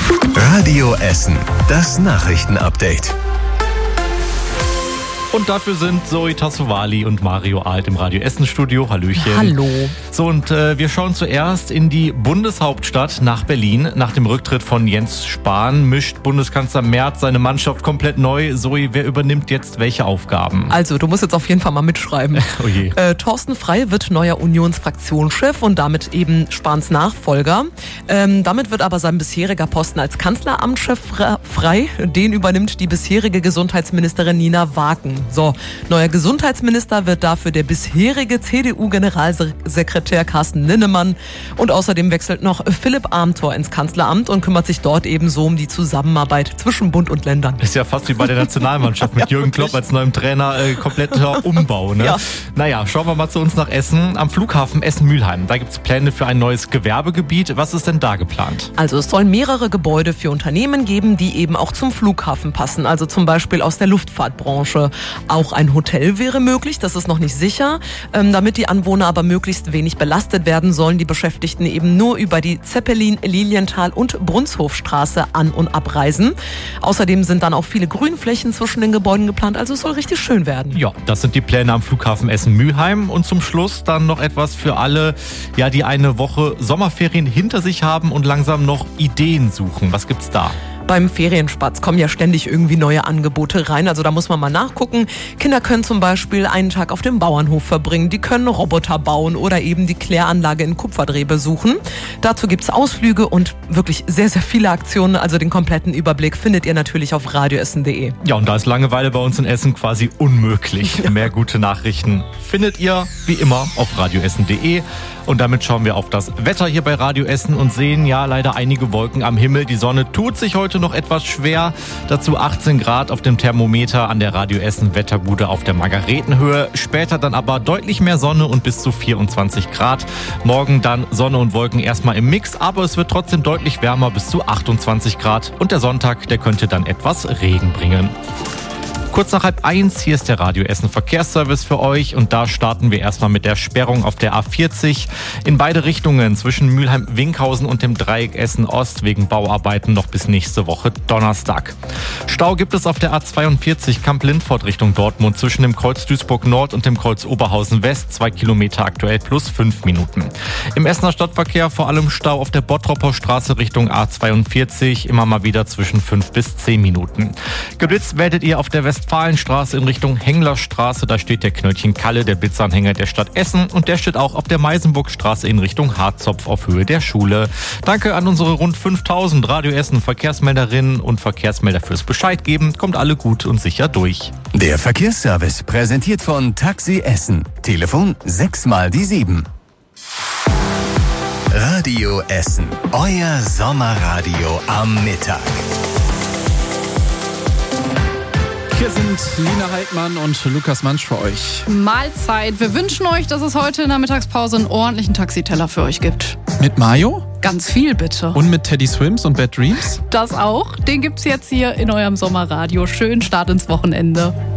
Radio Essen, das Nachrichtenupdate. Und dafür sind Zoe Tassovali und Mario Alt im Radio Essen Studio. Hallöchen. Hallo. So, und wir schauen zuerst in die Bundeshauptstadt nach Berlin. Nach dem Rücktritt von Jens Spahn mischt Bundeskanzler Merz seine Mannschaft komplett neu. Zoe, wer übernimmt jetzt welche Aufgaben? Also, du musst jetzt auf jeden Fall mal mitschreiben. Oh je. Thorsten Frey wird neuer Unionsfraktionschef und damit eben Spahns Nachfolger. Damit wird aber sein bisheriger Posten als Kanzleramtschef frei. Den übernimmt die bisherige Gesundheitsministerin Nina Waken. So, neuer Gesundheitsminister wird dafür der bisherige CDU-Generalsekretär Carsten Linnemann. Und außerdem wechselt noch Philipp Amthor ins Kanzleramt und kümmert sich dort ebenso um die Zusammenarbeit zwischen Bund und Ländern. Ist ja fast wie bei der Nationalmannschaft mit Jürgen Klopp als neuem Trainer, kompletter Umbau. Ne? Ja. Naja, schauen wir mal zu uns nach Essen. Am Flughafen Essen-Mülheim, da gibt es Pläne für ein neues Gewerbegebiet. Was ist denn da geplant? Also es soll mehrere Gebäude für Unternehmen geben, die eben auch zum Flughafen passen. Also zum Beispiel aus der Luftfahrtbranche. Auch ein Hotel wäre möglich, das ist noch nicht sicher. Damit die Anwohner aber möglichst wenig belastet werden, sollen die Beschäftigten eben nur über die Zeppelin-, Lilienthal- und Brunshofstraße an- und abreisen. Außerdem sind dann auch viele Grünflächen zwischen den Gebäuden geplant, also es soll richtig schön werden. Ja, das sind die Pläne am Flughafen Essen-Mülheim. Und zum Schluss dann noch etwas für alle, ja, die eine Woche Sommerferien hinter sich haben und langsam noch Ideen suchen. Was gibt's da? Beim Ferienspatz kommen ja ständig irgendwie neue Angebote rein, also da muss man mal nachgucken. Kinder können zum Beispiel einen Tag auf dem Bauernhof verbringen, die können Roboter bauen oder eben die Kläranlage in Kupferdreh besuchen. Dazu gibt's Ausflüge und wirklich sehr, sehr viele Aktionen, also den kompletten Überblick findet ihr natürlich auf radioessen.de. Ja, und da ist Langeweile bei uns in Essen quasi unmöglich. Ja. Mehr gute Nachrichten findet ihr wie immer auf radioessen.de. Und damit schauen wir auf das Wetter hier bei Radio Essen und sehen ja leider einige Wolken am Himmel. Die Sonne tut sich heute noch etwas schwer. Dazu 18 Grad auf dem Thermometer an der Radio Essen Wetterbude auf der Margaretenhöhe. Später dann aber deutlich mehr Sonne und bis zu 24 Grad. Morgen dann Sonne und Wolken erstmal im Mix, aber es wird trotzdem deutlich wärmer bis zu 28 Grad. Und der Sonntag, der könnte dann etwas Regen bringen. Kurz nach 12:30, hier ist der Radio Essen Verkehrsservice für euch und da starten wir erstmal mit der Sperrung auf der A40 in beide Richtungen zwischen Mülheim-Winkhausen und dem Dreieck Essen-Ost wegen Bauarbeiten noch bis nächste Woche Donnerstag. Stau gibt es auf der A42 Kamp-Lindfort Richtung Dortmund zwischen dem Kreuz Duisburg-Nord und dem Kreuz Oberhausen-West, 2 Kilometer aktuell plus 5 Minuten. Im Essener Stadtverkehr vor allem Stau auf der Bottropper Straße Richtung A42, immer mal wieder zwischen 5 bis 10 Minuten. Geblitzt werdet ihr auf der Westfalenstraße in Richtung Henglerstraße. Da steht der Knöllchen Kalle, der Blitzanhänger der Stadt Essen. Und der steht auch auf der Meisenburgstraße in Richtung Harzopf auf Höhe der Schule. Danke an unsere rund 5000 Radio Essen Verkehrsmelderinnen und Verkehrsmelder fürs Bescheid geben. Kommt alle gut und sicher durch. Der Verkehrsservice präsentiert von Taxi Essen. Telefon 6x7. Radio Essen. Euer Sommerradio am Mittag. Hier sind Lina Heidmann und Lukas Mansch für euch. Mahlzeit. Wir wünschen euch, dass es heute in der Mittagspause einen ordentlichen Taxiteller für euch gibt. Mit Mayo? Ganz viel, bitte. Und mit Teddy Swims und Bad Dreams? Das auch. Den gibt's jetzt hier in eurem Sommerradio. Schönen Start ins Wochenende.